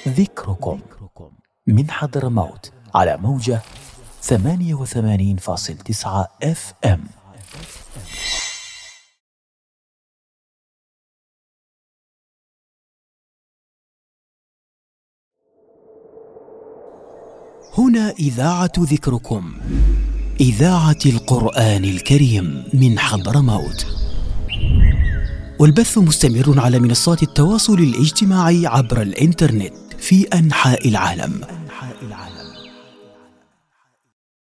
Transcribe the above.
ذكركم من حضرموت على موجة 88.9 FM. هنا إذاعة ذكركم، إذاعة القرآن الكريم من حضرموت، والبث مستمر على منصات التواصل الاجتماعي عبر الإنترنت في أنحاء العالم.